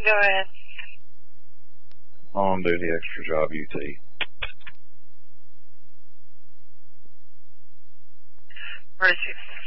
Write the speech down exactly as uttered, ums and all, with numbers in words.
Go ahead. On duty, extra job, U T. Where's you?